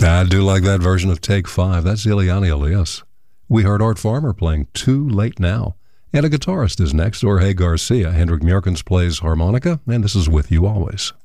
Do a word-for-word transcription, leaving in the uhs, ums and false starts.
I do like that version of Take Five. That's Ileana Elias. We heard Art Farmer playing Too Late Now. And a guitarist is next, Jorge Garcia. Hendrik Murkens plays harmonica, and this is With You Always.